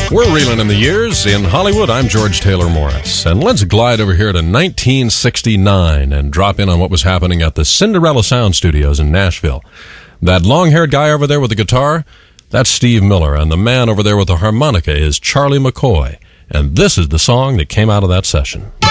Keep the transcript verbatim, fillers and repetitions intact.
We're reeling in the years. In Hollywood, I'm George Taylor Morris. And let's glide over here to nineteen sixty-nine and drop in on what was happening at the Cinderella Sound Studios in Nashville. That long-haired guy over there with the guitar, that's Steve Miller. And the man over there with the harmonica is Charlie McCoy. And this is the song that came out of that session.